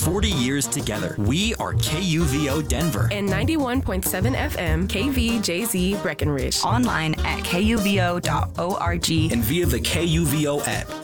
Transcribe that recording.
40 years together. We are KUVO Denver. And 91.7 FM KVJZ Breckenridge. Online at kuvo.org. And via the KUVO app.